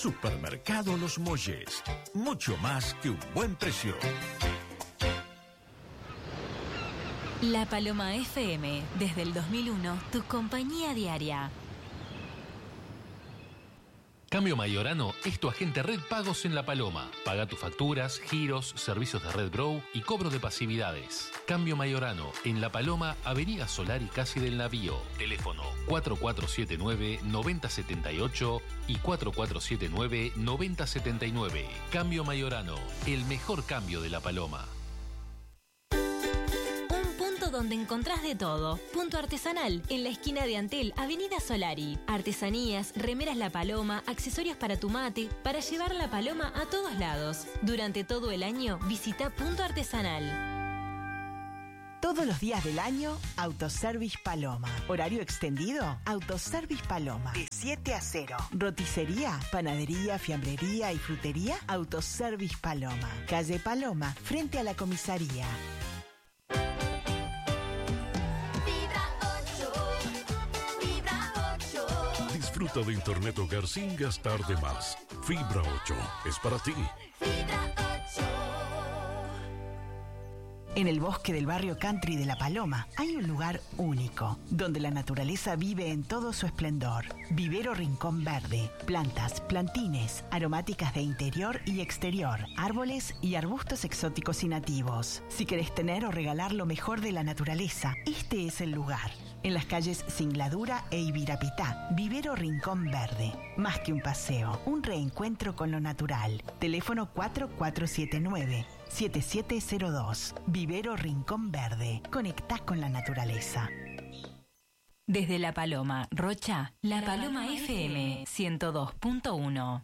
Supermercado Los Molles. Mucho más que un buen precio. La Paloma FM, desde el 2001, tu compañía diaria. Cambio Mayorano es tu agente Red Pagos en La Paloma. Paga tus facturas, giros, servicios de Red Grow y cobro de pasividades. Cambio Mayorano en La Paloma, Avenida Solari casi del Navío. Teléfono 4479-9078 y 4479-9079. Cambio Mayorano, el mejor cambio de La Paloma. Donde encontrás de todo. Punto Artesanal, en la esquina de Antel, Avenida Solari. Artesanías, remeras La Paloma, accesorios para tu mate, para llevar La Paloma a todos lados. Durante todo el año, visita Punto Artesanal. Todos los días del año, Autoservice Paloma. Horario extendido, Autoservice Paloma. De 7 a 0. Roticería, panadería, fiambrería y frutería, Autoservice Paloma. Calle Paloma, frente a la comisaría. Disfruta de Internet Hogar sin gastar de más. Fibra 8 es para ti. En el bosque del barrio country de La Paloma hay un lugar único, donde la naturaleza vive en todo su esplendor. Vivero Rincón Verde. Plantas, plantines, aromáticas de interior y exterior, árboles y arbustos exóticos y nativos. Si querés tener o regalar lo mejor de la naturaleza, este es el lugar. En las calles Singladura e Ibirapitá, Vivero Rincón Verde. Más que un paseo, un reencuentro con lo natural. Teléfono 4479-7702. Vivero Rincón Verde. Conectás con la naturaleza. Desde La Paloma, Rocha, La Paloma FM 102.1.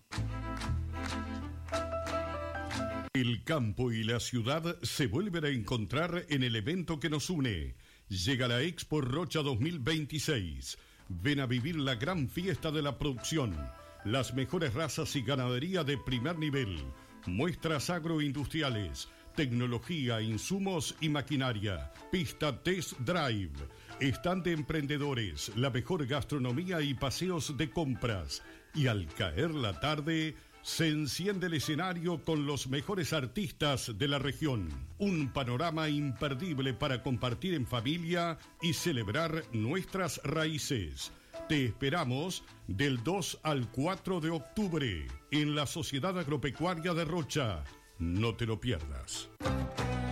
El campo y la ciudad se vuelven a encontrar en el evento que nos une. Llega la Expo Rocha 2026. Ven a vivir la gran fiesta de la producción. Las mejores razas y ganadería de primer nivel. Muestras agroindustriales. Tecnología, insumos y maquinaria. Pista Test Drive. Stand de emprendedores. La mejor gastronomía y paseos de compras. Y al caer la tarde, se enciende el escenario con los mejores artistas de la región. Un panorama imperdible para compartir en familia y celebrar nuestras raíces. Te esperamos del 2 al 4 de octubre en la Sociedad Agropecuaria de Rocha. No te lo pierdas.